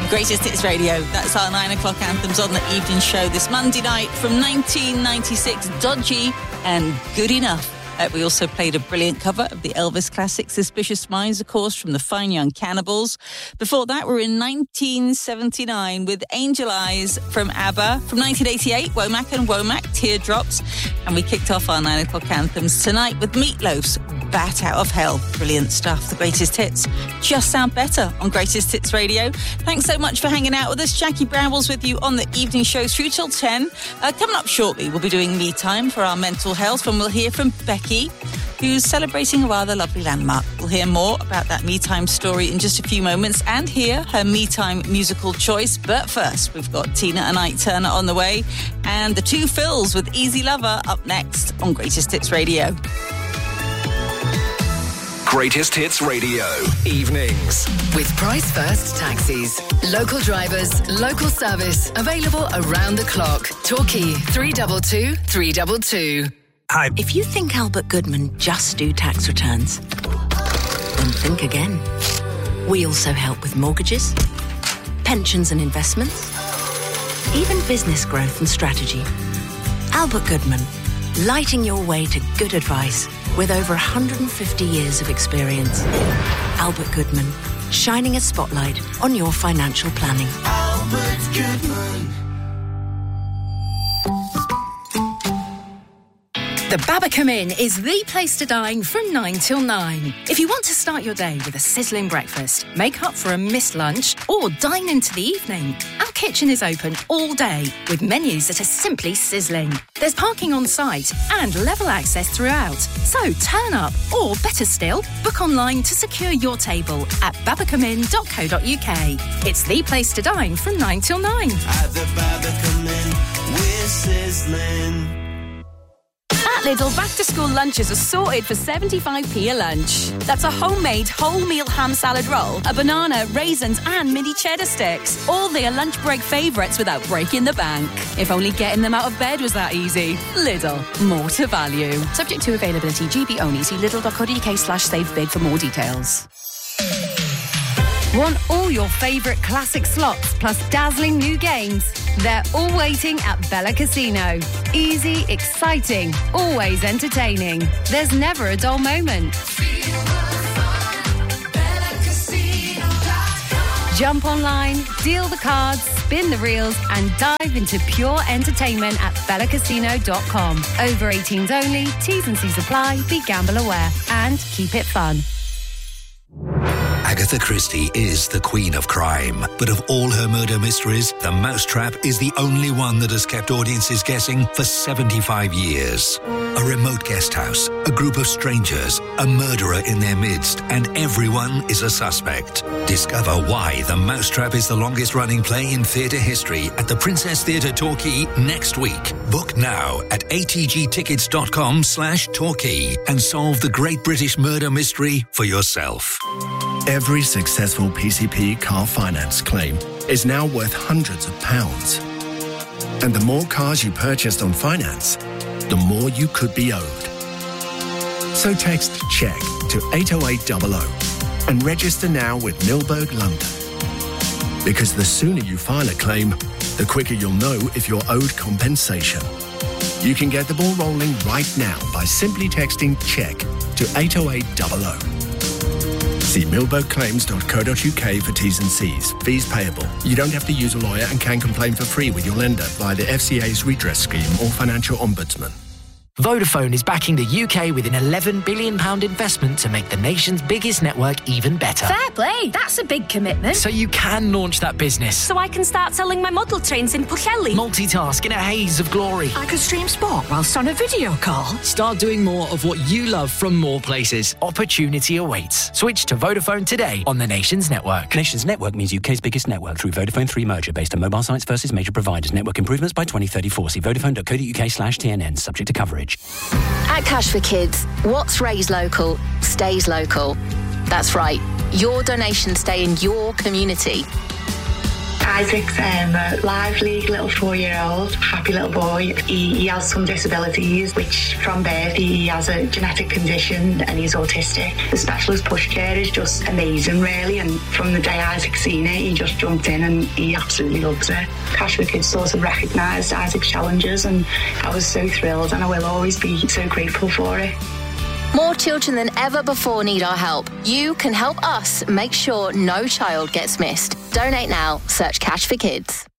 Greatest Hits Radio. That's our 9 o'clock anthems on the evening show this Monday night from 1996, Dodgy and Good Enough. We also played a brilliant cover of the Elvis classic Suspicious Minds, of course, from the Fine Young Cannibals. Before that, we're in 1979 with Angel Eyes from ABBA. From 1988, Womack and Womack, Teardrops. And we kicked off our 9 o'clock anthems tonight with Meatloaf's Bat Out of Hell. Brilliant stuff. The greatest hits just sound better on Greatest Hits Radio. Thanks so much for hanging out with us. Jackie Brambles with you on the evening show through till 10. Coming up shortly, we'll be doing Me Time for our mental health, and we'll hear from Becky, who's celebrating a rather lovely landmark. We'll hear more about that Me Time story in just a few moments and hear her Me Time musical choice. But first, we've got Tina and Ike Turner on the way, and the two Phils with Easy Lover up next on Greatest Hits Radio. Greatest Hits Radio, evenings. With Price First Taxis. Local drivers, local service, available around the clock. Torquay 322 322. Hi. If you think Albert Goodman just do tax returns, then think again. We also help with mortgages, pensions and investments, even business growth and strategy. Albert Goodman, lighting your way to good advice with over 150 years of experience. Albert Goodman, shining a spotlight on your financial planning. Albert Goodman. The Babacom Inn is the place to dine from 9 till 9. If you want to start your day with a sizzling breakfast, make up for a missed lunch, or dine into the evening, our kitchen is open all day with menus that are simply sizzling. There's parking on site and level access throughout. So turn up, or better still, book online to secure your table at babacomin.co.uk. It's the place to dine from 9 till 9. At the Babacom Inn, we're sizzling. At Lidl, back-to-school lunches are sorted for 75p a lunch. That's a homemade wholemeal ham salad roll, a banana, raisins and mini cheddar sticks. All their lunch break favourites without breaking the bank. If only getting them out of bed was that easy. Lidl, more to value. Subject to availability, GB only. See lidl.co.uk/savebig for more details. Want all your favourite classic slots plus dazzling new games? They're all waiting at Bella Casino. Easy, exciting, always entertaining. There's never a dull moment. Jump online, deal the cards, spin the reels and dive into pure entertainment at bellacasino.com. Over 18s only, T's and C's apply, be gamble aware and keep it fun. Agatha Christie is the queen of crime, but of all her murder mysteries, The Mousetrap is the only one that has kept audiences guessing for 75 years. A remote guest house, a group of strangers, a murderer in their midst, and everyone is a suspect. Discover why The Mousetrap is the longest-running play in theatre history at the Princess Theatre Torquay next week. Book now at atgtickets.com/Torquay and solve the great British murder mystery for yourself. Every successful PCP car finance claim is now worth hundreds of pounds. And the more cars you purchased on finance, the more you could be owed. So text CHECK to 80800 and register now with Milberg London. Because the sooner you file a claim, the quicker you'll know if you're owed compensation. You can get the ball rolling right now by simply texting CHECK to 80800. See milbergclaims.co.uk for T's and C's. Fees payable. You don't have to use a lawyer and can complain for free with your lender via the FCA's redress scheme or financial ombudsman. Vodafone is backing the UK with an £11 billion investment to make the nation's biggest network even better. Fair play, that's a big commitment. So you can launch that business. So I can start selling my model trains in Pwllheli. Multitask in a haze of glory. I could stream sport whilst on a video call. Start doing more of what you love from more places. Opportunity awaits. Switch to Vodafone today on the nation's network. Nation's network means UK's biggest network through Vodafone 3 merger based on mobile sites versus major providers. Network improvements by 2034. See vodafone.co.uk/TNN. Subject to coverage. At Cash for Kids, what's raised local stays local. That's right, your donations stay in your community. Isaac's a lively little 4-year-old, happy little boy. He has some disabilities, which from birth he has a genetic condition and he's autistic. The specialist pushcare is just amazing, really, and from the day Isaac's seen it, he just jumped in and he absolutely loves it. Cash for Kids sort of recognised Isaac's challenges, and I was so thrilled, and I will always be so grateful for it. More children than ever before need our help. You can help us make sure no child gets missed. Donate now. Search Cash for Kids.